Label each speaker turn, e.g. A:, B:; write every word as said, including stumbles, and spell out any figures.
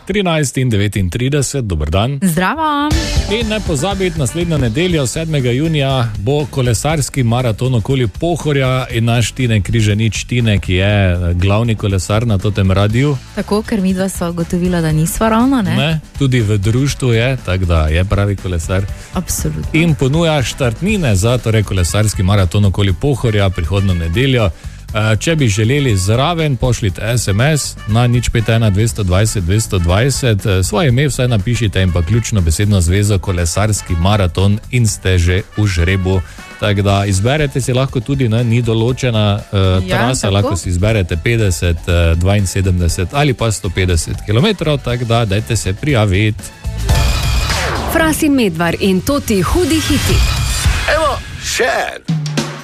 A: trinajst in devetintrideset, dober dan.
B: Zdravo.
A: In ne pozabiti, naslednjo nedeljo, sedmega junija, bo kolesarski maraton okoli Pohorja in naš Tine Križanič, Tine, ki je glavni kolesar na totem radiju.
B: Tako, ker midva sva ugotovila, da nisva ravno, ne?
A: Ne, tudi v društvu je, tako da je pravi kolesar.
B: Absolutno.
A: In ponuja štartnine za torej kolesarski maraton okoli Pohorja prihodnjo nedeljo. Če bi želeli zraven, pošljite es em es na nič pet ena dvesto dvajset dvesto dvajset, svoje ime vsaj napišite in pa ključno besedno zvezo kolesarski maraton in ste že v žrebu. Tako da izberete si lahko tudi, ne, ni določena uh,
B: Ja,
A: trasa,
B: tako.
A: lahko si izberete petdeset, dvainsedemdeset ali pa sto petdeset kilometrov, tako da dajte se prijaviti.
C: Fras in Medvar in Toti hudi hiti.
D: Evo, še en.